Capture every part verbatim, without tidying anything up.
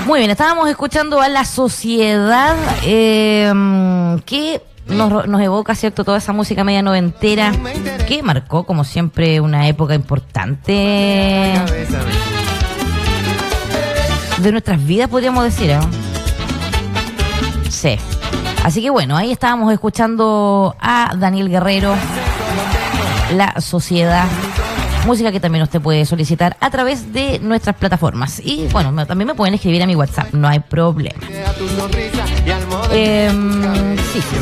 Muy bien, estábamos escuchando a La Sociedad, eh, que nos, nos evoca, ¿cierto?, toda esa música media noventera que marcó, como siempre, una época importante de nuestras vidas, podríamos decir, ¿eh? Sí. Así que bueno, ahí estábamos escuchando a Daniel Guerrero, La Sociedad. Música que también usted puede solicitar a través de nuestras plataformas. Y bueno, me, también me pueden escribir a mi WhatsApp, no hay problema. Eh, sí, sí.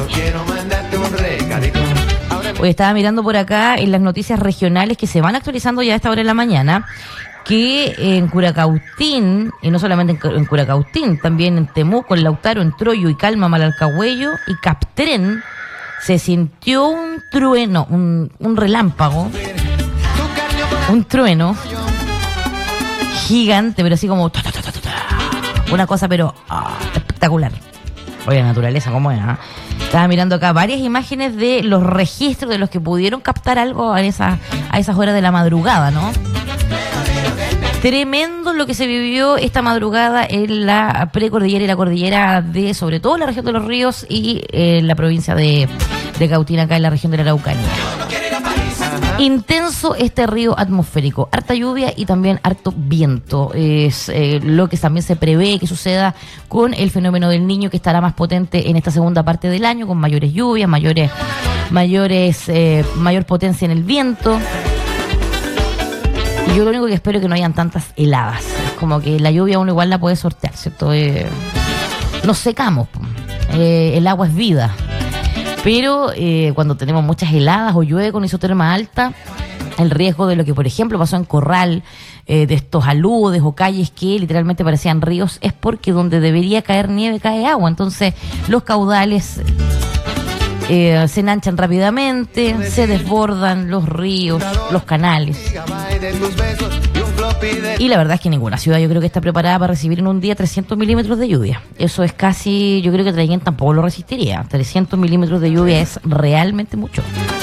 Hoy estaba mirando por acá en las noticias regionales que se van actualizando ya a esta hora de la mañana, que en Curacautín, y no solamente en, en Curacautín, también en Temuco, en Lautaro, en Troyo y Calma, Malalcahuello y Captrén, se sintió un trueno, un, un relámpago, un trueno gigante, pero así como ta, ta, ta, ta, ta, una cosa pero ah, espectacular. Oye, la naturaleza, ¿cómo es? ¿Eh? Estaba mirando acá varias imágenes de los registros de los que pudieron captar algo a, esa, a esas horas de la madrugada, ¿no? Tremendo lo que se vivió esta madrugada en la precordillera y la cordillera de, sobre todo, la región de Los Ríos y eh, la provincia de, de Cautín, acá en la región de la Araucanía. Intenso este río atmosférico, harta lluvia y también harto viento. Es eh, lo que también se prevé que suceda con el fenómeno del Niño, que estará más potente en esta segunda parte del año, con mayores lluvias, mayores, mayores, eh, mayor potencia en el viento. Y yo lo único que espero es que no hayan tantas heladas. Es como que la lluvia uno igual la puede sortear, ¿cierto? Eh, nos secamos, eh, el agua es vida. Pero eh, cuando tenemos muchas heladas o llueve con isoterma alta, el riesgo de lo que, por ejemplo, pasó en Corral, eh, de estos aludes o calles que literalmente parecían ríos, es porque donde debería caer nieve cae agua. Entonces los caudales eh, se enhanchan rápidamente, se desbordan los ríos, los canales. Y la verdad es que ninguna ciudad yo creo que está preparada para recibir en un día trescientos milímetros de lluvia. Eso es casi, yo creo que Traiguén tampoco lo resistiría. trescientos milímetros de lluvia es realmente mucho.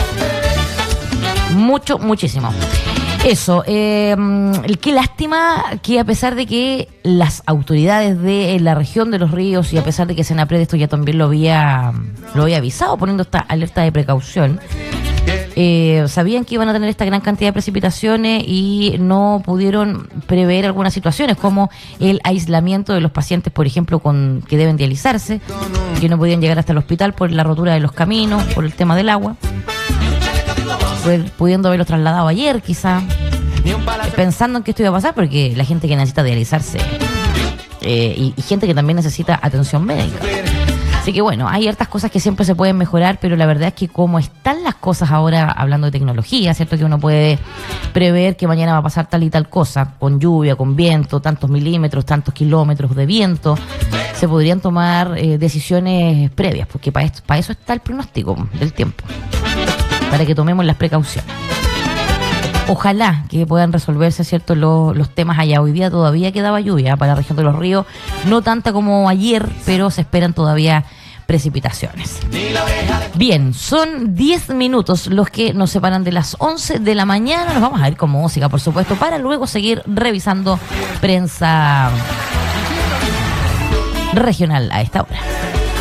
Mucho, muchísimo. Eso, eh, qué lástima que a pesar de que las autoridades de la región de Los Ríos y a pesar de que Senapred esto ya también lo había, lo había avisado poniendo esta alerta de precaución, Eh, sabían que iban a tener esta gran cantidad de precipitaciones y no pudieron prever algunas situaciones como el aislamiento de los pacientes, por ejemplo, con que deben dializarse, que no podían llegar hasta el hospital por la rotura de los caminos, por el tema del agua, pudiendo haberlos trasladado ayer quizá, pensando en que esto iba a pasar, porque la gente que necesita dializarse eh, y, y gente que también necesita atención médica. Así que bueno, hay hartas cosas que siempre se pueden mejorar, pero la verdad es que como están las cosas ahora, hablando de tecnología, ¿cierto? Que uno puede prever que mañana va a pasar tal y tal cosa, con lluvia, con viento, tantos milímetros, tantos kilómetros de viento, se podrían tomar eh, decisiones previas, porque para, esto, para eso está el pronóstico del tiempo, para que tomemos las precauciones. Ojalá que puedan resolverse, ¿cierto?, los, los temas allá. Hoy día todavía quedaba lluvia para la región de Los Ríos, no tanta como ayer, pero se esperan todavía precipitaciones. Bien, son diez minutos los que nos separan de las once de la mañana. Nos vamos a ir con música, por supuesto, para luego seguir revisando prensa regional a esta hora.